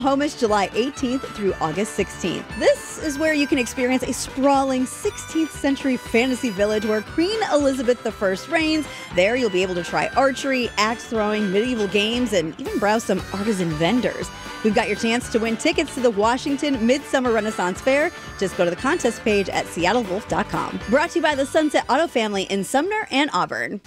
Home is July 18th through August 16th. This is where you can experience a sprawling 16th century fantasy village where Queen Elizabeth I reigns. There you'll be able to try archery, axe throwing, medieval games, and even browse some artisan vendors. We've got your chance to win tickets to the Washington Midsummer Renaissance Fair. Just go to the contest page at seattlewolf.com. Brought to you by the Sunset Auto family in Sumner and Auburn.